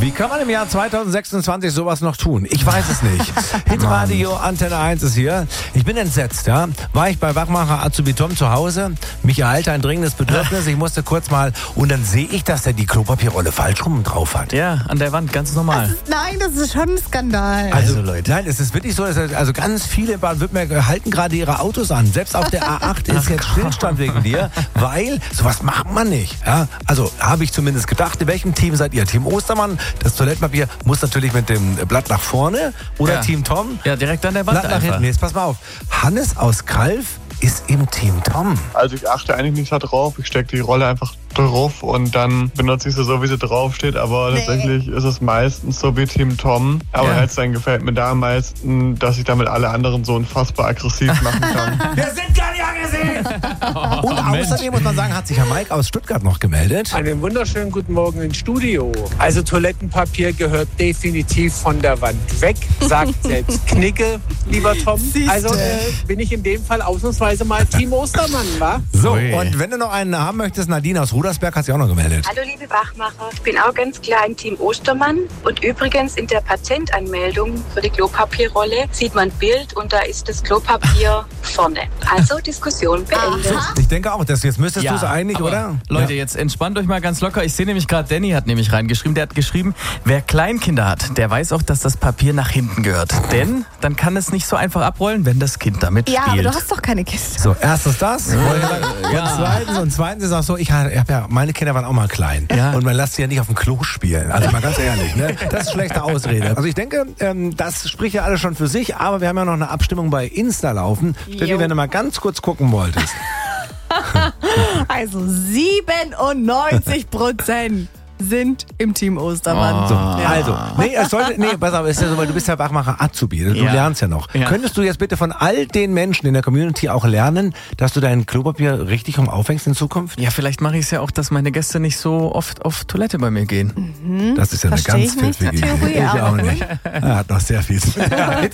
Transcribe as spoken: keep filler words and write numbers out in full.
Wie kann man im Jahr zweitausendsechsundzwanzig sowas noch tun? Ich weiß es nicht. Hitradio Antenne eins ist hier. Ich bin entsetzt, ja. War ich bei Wachmacher Azubi Tom zu Hause. Mich ereilte ein dringendes Bedürfnis. Ich musste kurz mal, und dann sehe ich, dass er die Klopapierrolle falsch rum drauf hat. Ja, an der Wand, ganz normal. Das ist, nein, das ist schon ein Skandal. Also, Leute. Nein, es ist wirklich so, dass also ganz viele in Baden-Württemberg halten gerade ihre Autos an. Selbst auf der A acht ist jetzt Stillstand wegen dir, weil sowas macht man nicht. Ja? Also habe ich zumindest gedacht. In welchem Team seid ihr? Team Ostermann? Das Toilettenpapier muss natürlich mit dem Blatt nach vorne. Oder Ja. Team Tom? Ja, direkt an der Wand Blatt nach einfach. hinten. Jetzt pass mal auf. Hannes aus Kalf ist im Team Tom. Also ich achte eigentlich nicht darauf. Ich stecke die Rolle einfach drauf und dann benutze ich sie so, wie sie draufsteht. Aber Nee. tatsächlich ist es meistens so wie Team Tom. Aber Ja. Headline gefällt mir da am meisten, dass ich damit alle anderen so unfassbar aggressiv machen kann. Wir sind gar nicht angesehen! Und außerdem muss man sagen, hat sich Herr Mike aus Stuttgart noch gemeldet. Einen wunderschönen guten Morgen ins Studio. Also Toilettenpapier gehört definitiv von der Wand weg, sagt selbst Knicke, lieber Tom. Siehste. Also äh, bin ich in dem Fall ausnahmsweise mal Team Ostermann, wa? So, Ui. und wenn du noch einen haben möchtest, Nadine aus Rudersberg hat sich auch noch gemeldet. Hallo liebe Wachmacher, ich bin auch ganz klar im Team Ostermann und übrigens in der Patentanmeldung für die Klopapierrolle sieht man ein Bild und da ist das Klopapier vorne. Also Diskussion beendet. Ich denke auch, das jetzt müsstest du es eigentlich, aber oder? Leute, Ja. jetzt entspannt euch mal ganz locker. Ich sehe nämlich gerade, Danny hat nämlich reingeschrieben, der hat geschrieben, wer Kleinkinder hat, der weiß auch, dass das Papier nach hinten gehört. Denn dann kann es nicht so einfach abrollen, wenn das Kind damit Ja, aber spielt. du hast doch keine Kiste. So, erstens das. Und zweitens, und zweitens ist auch so, ich habe ja, meine Kinder waren auch mal klein. Ja. Und man lässt sie ja nicht auf dem Klo spielen. Also mal ganz ehrlich, ne? Das ist schlechte Ausrede. Also ich denke, ähm, das spricht ja alles schon für sich, aber wir haben ja noch eine Abstimmung bei Insta laufen. Steffi, Jo. wenn du mal ganz kurz gucken wolltest. Also siebenundneunzig Prozent sind im Team Ostermann. So, Ja. also, nee, es sollte, nee, pass auf, es ist ja so, weil du bist ja Wachmacher Azubi, du Ja. lernst ja noch. Ja. Könntest du jetzt bitte von all den Menschen in der Community auch lernen, dass du dein Klopapier richtig rum aufhängst in Zukunft? Ja, vielleicht mache ich es ja auch, dass meine Gäste nicht so oft auf Toilette bei mir gehen. Das ist ja eine Versteh ganz ich nicht, die pfiffige Theorie, Idee. Ich aber auch nicht. Er hat noch sehr viel.